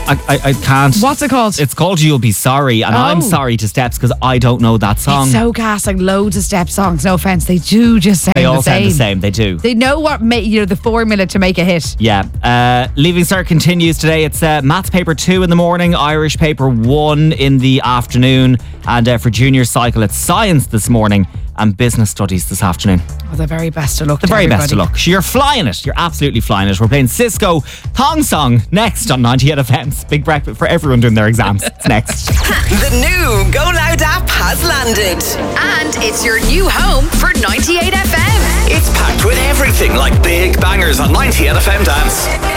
I can't. What's it called? It's called You'll Be Sorry, and I'm sorry to Steps because I don't know that song. It's so gas, like loads of Step songs. No offense, they do just sound They all the same. sound the same. They do. They know what the formula to make a hit. Yeah. Leaving Cert continues today. It's maths paper 2 in the morning, Irish paper 1 in the afternoon, and for junior cycle it's science this morning and business studies this afternoon. Oh, the very best of luck. The very best of luck. You're flying it. You're absolutely flying it. We're playing Cisco Thong Song next on 98 FM's Big Breakfast for everyone doing their exams. It's next. The new Go Loud app has landed. And it's your new home for 98 FM. It's packed with everything like big bangers on 98 FM Dance.